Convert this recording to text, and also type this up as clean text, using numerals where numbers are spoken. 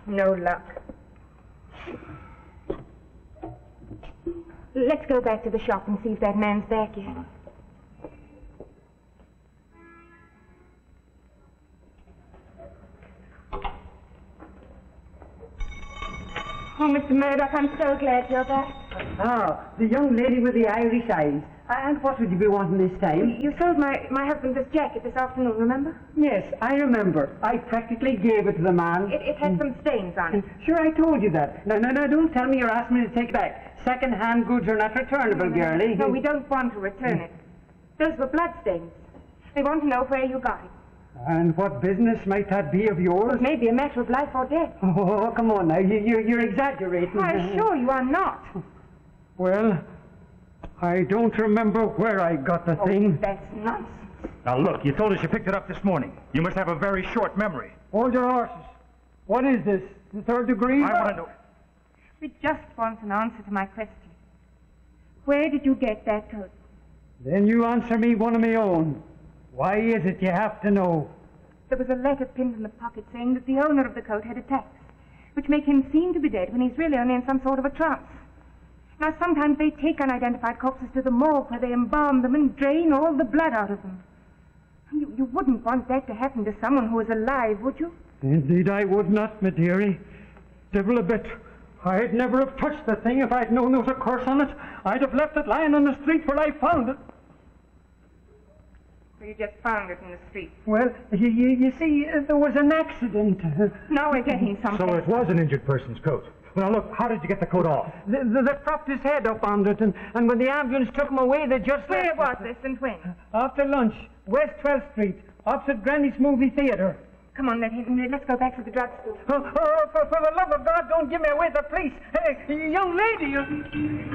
No luck. Let's go back to the shop and see if that man's back yet. Oh, Mr. Murdoch, I'm so glad you're back. Ah, the young lady with the Irish eyes. And what would you be wanting this time? You sold my husband this jacket this afternoon, remember? Yes, I remember. I practically gave it to the man. It had some stains on it. Sure, I told you that. No, don't tell me you're asking me to take it back. Second-hand goods are not returnable, girlie. No, we don't want to return it. Those were blood stains. We want to know where you got it. And what business might that be of yours? It may be a matter of life or death. Oh, come on now. You're exaggerating. I assure you are not. Well, I don't remember where I got the thing. That's nonsense. Now look, you told us you picked it up this morning. You must have a very short memory. Hold your horses. What is this? The third degree? I want to know. We just want an answer to my question. Where did you get that coat? Then you answer me one of my own. Why is it you have to know? There was a letter pinned in the pocket saying that the owner of the coat had attacks, which make him seem to be dead when he's really only in some sort of a trance. Now, sometimes they take unidentified corpses to the morgue where they embalm them and drain all the blood out of them. You wouldn't want that to happen to someone who is alive, would you? Indeed I would not, my dearie. Devil a bit. I'd never have touched the thing if I'd known there was a curse on it. I'd have left it lying on the street where I found it. So you just found it in the street? Well, you see, there was an accident. Now we're getting something. So it was an injured person's coat. Well, now look, how did you get the coat off? They propped his head up on it, and when the ambulance took him away, they just... Where was this and when? After lunch, West 12th Street, opposite Granny's Movie Theatre. Come on, let's go back to the drugstore. For the love of God, don't give me away to the police. Hey, young lady,